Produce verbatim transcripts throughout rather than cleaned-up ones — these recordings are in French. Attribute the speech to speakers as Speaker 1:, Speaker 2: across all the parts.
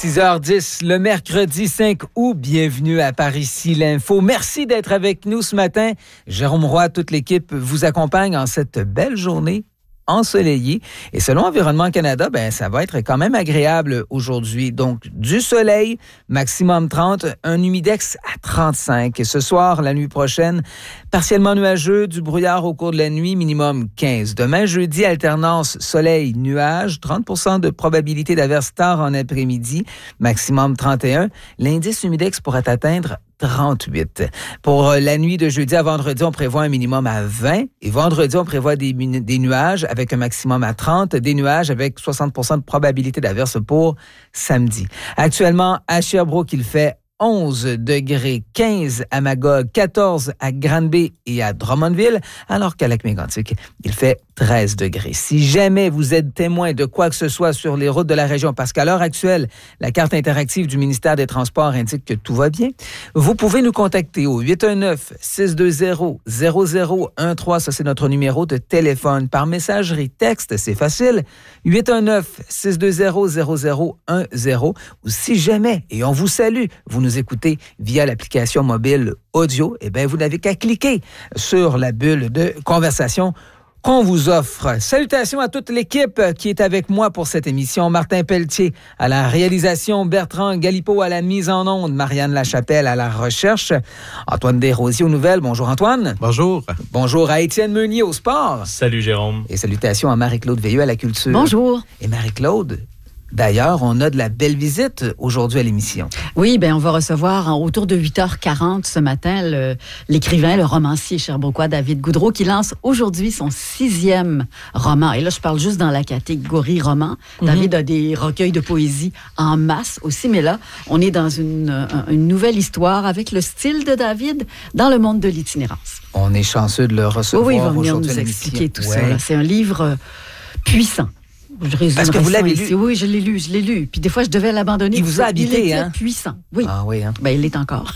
Speaker 1: six heures dix, le mercredi cinq août. Bienvenue à Par ici l'info. Merci d'être avec nous ce matin. Jérôme Roy, toute l'équipe vous accompagne en cette belle journée ensoleillée. Et selon Environnement Canada, ben, ça va être quand même agréable aujourd'hui. Donc, du soleil, maximum trente, un humidex à trente-cinq. Et ce soir, la nuit prochaine, partiellement nuageux, du brouillard au cours de la nuit, minimum quinze. Demain, jeudi, alternance soleil-nuage, trente pour cent de probabilité d'averse tard en après-midi, maximum trente et un. L'indice humidex pourrait atteindre trente-huit. Pour la nuit de jeudi à vendredi, on prévoit un minimum à vingt. Et vendredi, on prévoit des, des nuages avec un maximum à trente. Des nuages avec soixante pour cent de probabilité d'averse pour samedi. Actuellement, à Sherbrooke, il fait onze degrés, quinze à Magog, quatorze à Granby et à Drummondville, alors qu'à Lac-Mégantic, il fait treize degrés. Si jamais vous êtes témoin de quoi que ce soit sur les routes de la région, parce qu'à l'heure actuelle, la carte interactive du ministère des Transports indique que tout va bien, vous pouvez nous contacter au huit un neuf, six deux zéro, zéro zéro un trois. Ça, c'est notre numéro de téléphone. Par messagerie texte, c'est facile. huit un neuf, six deux zéro, zéro zéro un zéro. Ou si jamais, et on vous salue, vous nous écoutez via l'application mobile audio, eh bien, vous n'avez qu'à cliquer sur la bulle de conversation qu'on vous offre. Salutations à toute l'équipe qui est avec moi pour cette émission. Martin Pelletier à la réalisation, Bertrand Galipeau à la mise en onde, Marianne Lachapelle à la recherche, Antoine Desrosiers aux nouvelles. Bonjour Antoine.
Speaker 2: Bonjour.
Speaker 1: Bonjour à Étienne Meunier au sport.
Speaker 3: Salut Jérôme.
Speaker 1: Et salutations à Marie-Claude Veilleux à la culture.
Speaker 4: Bonjour.
Speaker 1: Et Marie-Claude, d'ailleurs, on a de la belle visite aujourd'hui à l'émission.
Speaker 4: Oui, bien, on va recevoir en, autour de huit heures quarante ce matin le, l'écrivain, le romancier sherbrookois David Goudreau qui lance aujourd'hui son sixième roman. Et là, je parle juste dans la catégorie roman. Mm-hmm. David a des recueils de poésie en masse aussi, mais là, on est dans une, une nouvelle histoire avec le style de David dans le monde de l'itinérance.
Speaker 1: On est chanceux de le recevoir
Speaker 4: oui, oui, il va
Speaker 1: venir
Speaker 4: nous expliquer tout
Speaker 1: ouais.
Speaker 4: ça. Là. C'est un livre puissant. Je résume
Speaker 1: Parce que vous l'avez
Speaker 4: ici.
Speaker 1: lu?
Speaker 4: Oui, je l'ai lu, je l'ai lu. Puis des fois, je devais l'abandonner.
Speaker 1: Il vous a habité,
Speaker 4: il était
Speaker 1: hein?
Speaker 4: puissant. Oui.
Speaker 1: Ah oui, hein?
Speaker 4: Ben, il l'est encore.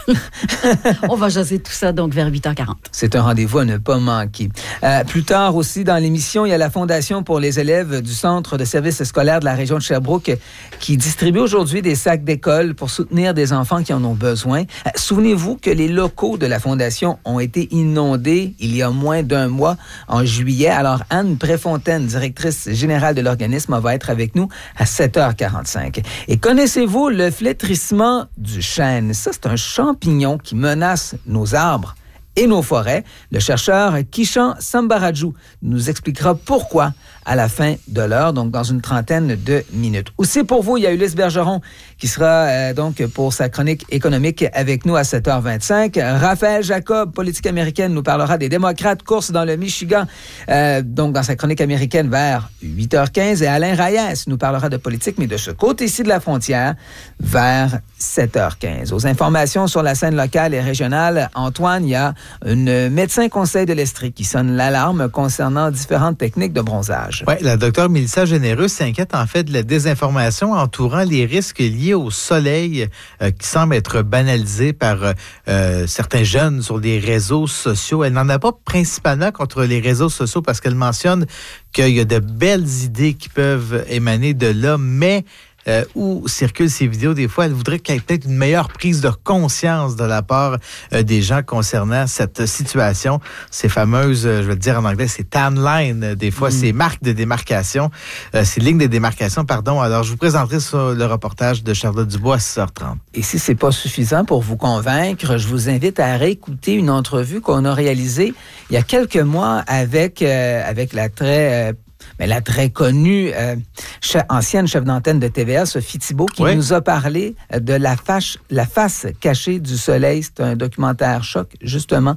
Speaker 4: On va jaser tout ça, donc, vers huit heures quarante.
Speaker 1: C'est un rendez-vous à ne pas manquer. Euh, plus tard aussi, dans l'émission, il y a la Fondation pour les élèves du Centre de services scolaires de la région de Sherbrooke qui distribue aujourd'hui des sacs d'école pour soutenir des enfants qui en ont besoin. Euh, souvenez-vous que les locaux de la Fondation ont été inondés il y a moins d'un mois, en juillet. Alors, Anne Préfontaine, directrice générale de l'organisme, va être avec nous à sept heures quarante-cinq. Et connaissez-vous le flétrissement du chêne? Ça, c'est un champignon qui menace nos arbres et nos forêts. Le chercheur Kishan Sambarajou nous expliquera pourquoi à la fin de l'heure, donc dans une trentaine de minutes. Aussi pour vous, il y a Ulysse Bergeron qui sera euh, donc pour sa chronique économique avec nous à sept heures vingt-cinq. Raphaël Jacob, politique américaine, nous parlera des démocrates, course dans le Michigan, euh, donc dans sa chronique américaine vers huit heures quinze. Et Alain Reyes nous parlera de politique, mais de ce côté-ci de la frontière, vers sept heures quinze. Aux informations sur la scène locale et régionale, Antoine, il y a une médecin conseil de l'Estrie qui sonne l'alarme concernant différentes techniques de bronzage.
Speaker 2: Oui, la docteure Mélissa Généreux s'inquiète en fait de la désinformation entourant les risques liés au soleil euh, qui semble être banalisé par euh, certains jeunes sur les réseaux sociaux. Elle n'en a pas principalement contre les réseaux sociaux parce qu'elle mentionne qu'il y a de belles idées qui peuvent émaner de là, mais Euh, où circulent ces vidéos, des fois, elle voudrait qu'il y ait peut-être une meilleure prise de conscience de la part euh, des gens concernant cette situation. Ces fameuses, euh, je vais le dire en anglais, ces tan lines, des fois, mm. ces marques de démarcation, euh, ces lignes de démarcation, pardon. Alors, je vous présenterai sur le reportage de Charlotte Dubois à six heures trente.
Speaker 1: Et si c'est pas suffisant pour vous convaincre, je vous invite à réécouter une entrevue qu'on a réalisée il y a quelques mois avec, euh, avec la très... Euh, Mais la très connue euh, chef, ancienne chef d'antenne de T V A, Sophie Thibault, qui oui. nous a parlé de la, fâche, la face cachée du soleil. C'est un documentaire choc, justement,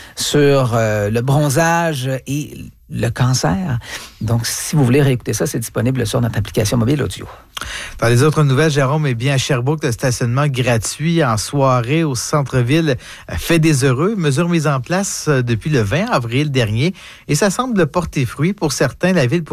Speaker 1: sur euh, le bronzage et le cancer. Donc, si vous voulez réécouter ça, c'est disponible sur notre application mobile audio.
Speaker 2: Dans les autres nouvelles, Jérôme, eh bien, à Sherbrooke, le stationnement gratuit en soirée au centre-ville fait des heureux. Mesure mise en place depuis le vingt avril dernier et ça semble porter fruit. Pour certains, la ville